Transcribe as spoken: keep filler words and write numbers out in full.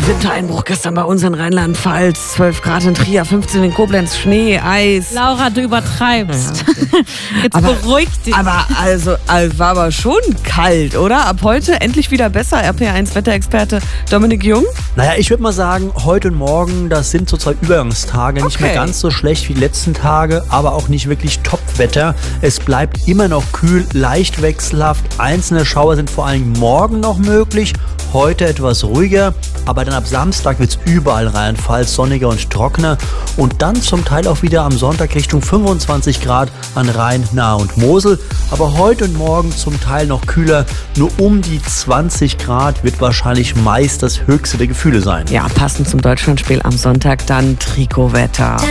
Wintereinbruch gestern bei uns in Rheinland-Pfalz. zwölf Grad in Trier, fünfzehn in Koblenz, Schnee, Eis. Laura, du übertreibst. Ja. Jetzt aber, beruhig dich. Aber also, also war aber schon kalt, oder? Ab heute endlich wieder besser. R P eins Wetterexperte Dominik Jung. Naja, ich würde mal sagen, heute und morgen, das sind so zwei Übergangstage. Okay. Nicht mehr ganz so schlecht wie die letzten Tage, aber auch nicht wirklich Topwetter. Es bleibt immer noch kühl, leicht wechselhaft. Einzelne Schauer sind vor allem morgen noch möglich. Heute etwas ruhiger, aber dann ab Samstag wird es überall Rheinland-Pfalz sonniger und trockener und dann zum Teil auch wieder am Sonntag Richtung fünfundzwanzig Grad an Rhein, Nahe und Mosel. Aber heute und morgen zum Teil noch kühler, nur um die zwanzig Grad wird wahrscheinlich meist das höchste der Gefühle sein. Ja, passend zum Deutschlandspiel am Sonntag dann Trikotwetter.